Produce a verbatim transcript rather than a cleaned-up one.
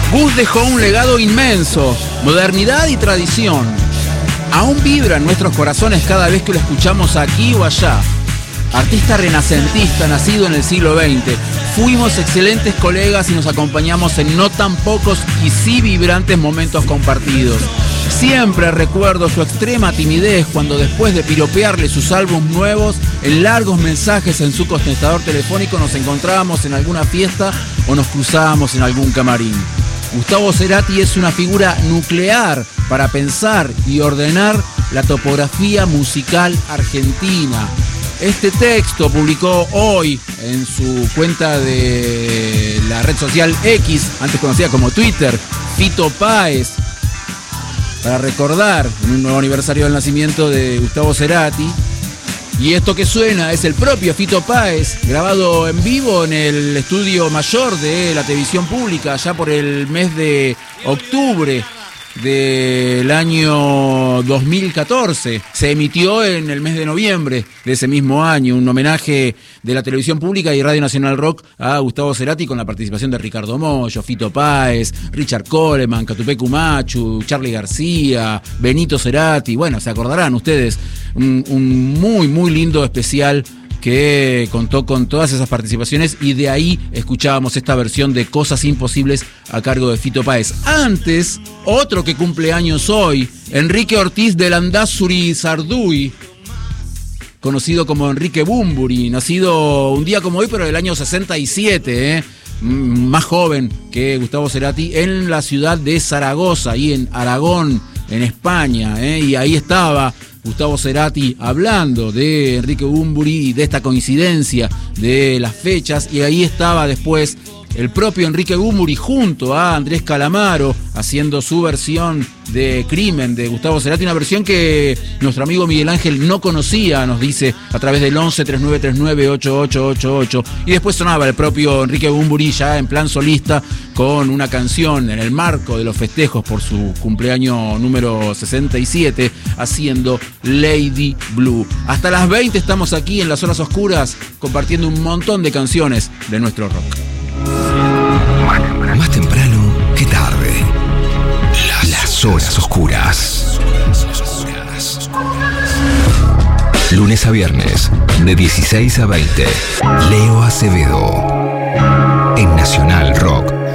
Gus dejó un legado inmenso, modernidad y tradición. Aún vibra en nuestros corazones cada vez que lo escuchamos aquí o allá. Artista renacentista, nacido en el siglo veinte. Fuimos excelentes colegas y nos acompañamos en no tan pocos y sí vibrantes momentos compartidos. Siempre recuerdo su extrema timidez cuando después de piropearle sus álbumes nuevos, en largos mensajes en su contestador telefónico nos encontrábamos en alguna fiesta o nos cruzábamos en algún camarín. Gustavo Cerati es una figura nuclear para pensar y ordenar la topografía musical argentina. Este texto publicó hoy en su cuenta de la red social X, antes conocida como Twitter, Fito Páez, para recordar en un nuevo aniversario del nacimiento de Gustavo Cerati. Y esto que suena es el propio Fito Páez, grabado en vivo en el estudio mayor de la televisión pública, ya por el mes de octubre del año dos mil catorce. Se emitió en el mes de noviembre de ese mismo año, un homenaje de la televisión pública y Radio Nacional Rock a Gustavo Cerati con la participación de Ricardo Mollo, Fito Páez, Richard Coleman, Catupecu Machu, Charly García, Benito Cerati. Bueno, se acordarán ustedes, un, un muy, muy lindo especial que contó con todas esas participaciones y de ahí escuchábamos esta versión de Cosas Imposibles a cargo de Fito Páez. Antes, otro que cumple años hoy, Enrique Ortiz de Landázuri Sarduy, conocido como Enrique Bunbury, nacido un día como hoy, pero del año sesenta y siete, ¿eh? más joven que Gustavo Cerati, en la ciudad de Zaragoza, ahí en Aragón, en España, ¿eh? y ahí estaba Gustavo Cerati hablando de Enrique Bunbury y de esta coincidencia de las fechas, y ahí estaba después el propio Enrique Bunbury junto a Andrés Calamaro haciendo su versión de Crimen de Gustavo Cerati, una versión que nuestro amigo Miguel Ángel no conocía, nos dice a través del once, treinta y nueve treinta y nueve, ochenta y ocho ochenta y ocho, y después sonaba el propio Enrique Bunbury ya en plan solista con una canción en el marco de los festejos por su cumpleaños número sesenta y siete, haciendo Lady Blue. Hasta las veinte estamos aquí en Las Horas Oscuras compartiendo un montón de canciones de nuestro rock. Más temprano que tarde. Las, Las Horas Oscuras. Lunes a viernes, de dieciséis a veinte. Leo Acevedo. En Nacional Rock.